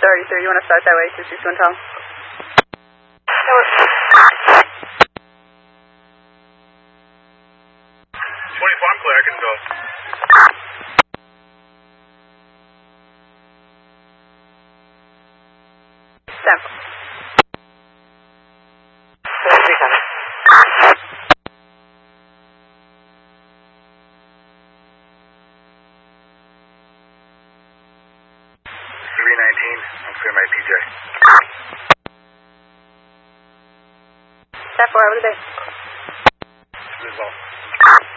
33. You want to start that way, 26 Twin Tom? 24, I'm clear. I can go. Step. 319, I'm clear my PJ. Step 4, over the day. This is all.